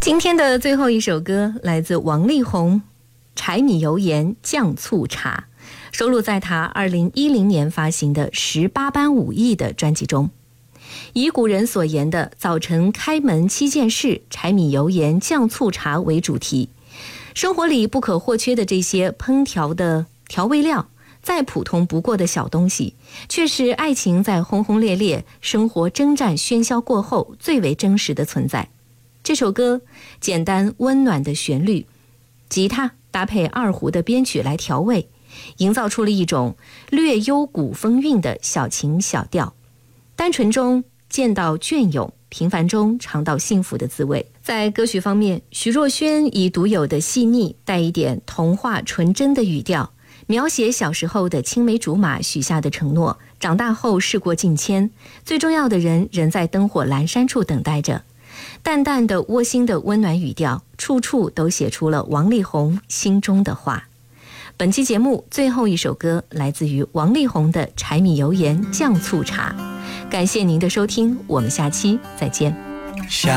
今天的最后一首歌来自王力宏，柴米油盐酱醋茶，收录在他2010年发行的18般武艺的专辑中。以古人所言的早晨开门7件事，柴米油盐酱醋茶为主题，生活里不可或缺的这些烹调的调味料，再普通不过的小东西，却是爱情在轰轰烈烈、生活征战喧嚣过后最为真实的存在。这首歌简单温暖的旋律，吉他搭配二胡的编曲来调味，营造出了一种略幽古风韵的小情小调。单纯中见到隽永，平凡中尝到幸福的滋味。在歌曲方面，徐若瑄以独有的细腻带一点童话纯真的语调，描写小时候的青梅竹马许下的承诺，长大后事过境迁，最重要的人仍在灯火阑珊处等待着。淡淡的窝心的温暖语调，处处都写出了王力宏心中的话。本期节目最后一首歌来自于王力宏的柴米油盐酱醋茶。感谢您的收听，我们下期再见。